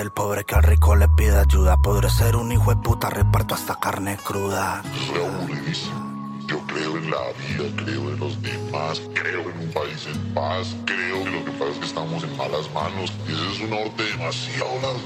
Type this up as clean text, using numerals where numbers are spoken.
del pobre que al rico le pide ayuda. Podré ser un hijo de puta, reparto hasta carne cruda. Soy aburridísimo. Yo creo en la vida, creo en los demás, creo en un país en paz, creo que lo que pasa es que estamos en malas manos. Y ese es un norte demasiado largo.